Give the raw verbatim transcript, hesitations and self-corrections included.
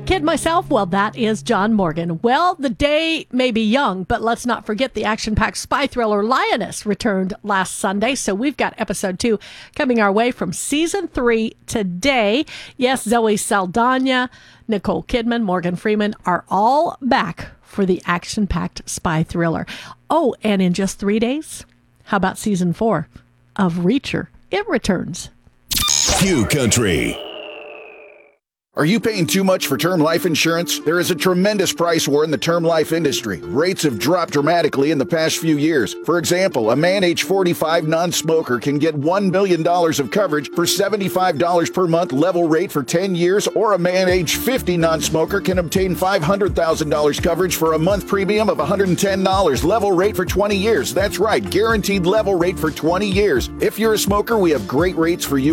kid myself? Well, that is John Morgan. Well, the day may be young, but let's not forget the action-packed spy thriller Lioness returned last Sunday. So we've got episode two coming our way from season three today. Yes, Zoe Saldana, Nicole Kidman, Morgan Freeman are all back for the action-packed spy thriller. Oh, and in just three days, how about season four of Reacher? It returns. Q Country. Are you paying too much for term life insurance? There is a tremendous price war in the term life industry. Rates have dropped dramatically in the past few years. For example, a man age forty-five non-smoker can get one million dollars of coverage for seventy-five dollars per month level rate for ten years, or a man age fifty non-smoker can obtain five hundred thousand dollars coverage for a month premium of one hundred ten dollars level rate for twenty years. That's right, guaranteed level rate for twenty years. If you're a smoker, we have great rates for you